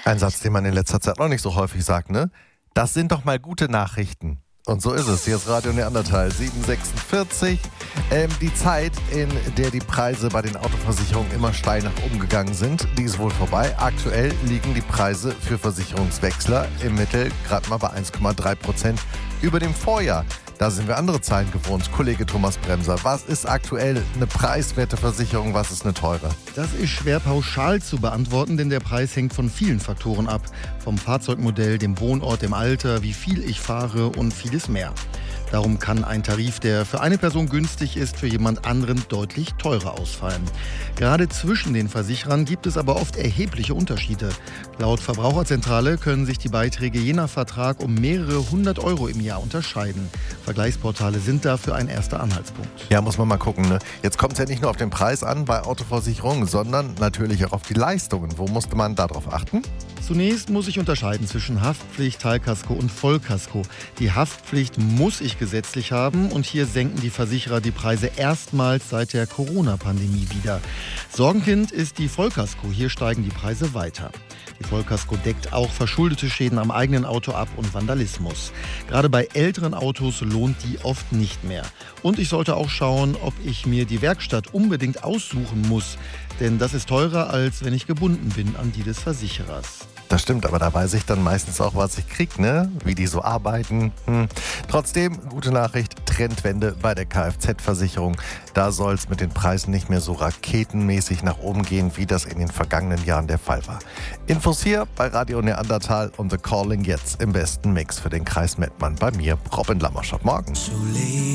Ein Satz, den man in letzter Zeit noch nicht so häufig sagt, ne? Das sind doch mal gute Nachrichten. Und so ist es. Hier ist Radio Neandertal 746. Die Zeit, in der die Preise bei den Autoversicherungen immer steil nach oben gegangen sind, die ist wohl vorbei. Aktuell liegen die Preise für Versicherungswechsler im Mittel gerade mal bei 1,3% über dem Vorjahr. Da sind wir andere Zahlen gewohnt. Kollege Thomas Bremser, was ist aktuell eine preiswerte Versicherung, was ist eine teure? Das ist schwer pauschal zu beantworten, denn der Preis hängt von vielen Faktoren ab. Vom Fahrzeugmodell, dem Wohnort, dem Alter, wie viel ich fahre und vieles mehr. Darum kann ein Tarif, der für eine Person günstig ist, für jemand anderen deutlich teurer ausfallen. Gerade zwischen den Versicherern gibt es aber oft erhebliche Unterschiede. Laut Verbraucherzentrale können sich die Beiträge je nach Vertrag um mehrere hundert Euro im Jahr unterscheiden. Vergleichsportale sind dafür ein erster Anhaltspunkt. Ja, muss man mal gucken, ne? Jetzt kommt es ja nicht nur auf den Preis an bei Autoversicherungen, sondern natürlich auch auf die Leistungen. Wo musste man darauf achten? Zunächst muss ich unterscheiden zwischen Haftpflicht, Teilkasko und Vollkasko. Die Haftpflicht muss ich gesetzlich haben und hier senken die Versicherer die Preise erstmals seit der Corona-Pandemie wieder. Sorgenkind ist die Vollkasko. Hier steigen die Preise weiter. Die Vollkasko deckt auch verschuldete Schäden am eigenen Auto ab und Vandalismus. Gerade bei älteren Autos lohnt die oft nicht mehr. Und ich sollte auch schauen, ob ich mir die Werkstatt unbedingt aussuchen muss. Denn das ist teurer, als wenn ich gebunden bin an die des Versicherers. Das stimmt, aber da weiß ich dann meistens auch, was ich kriege, ne? Wie die so arbeiten. Trotzdem, gute Nachricht, Trendwende bei der Kfz-Versicherung. Da soll es mit den Preisen nicht mehr so raketenmäßig nach oben gehen, wie das in den vergangenen Jahren der Fall war. Infos hier bei Radio Neandertal und The Calling jetzt im besten Mix für den Kreis Mettmann. Bei mir, Robin Lammerschott. Morgen.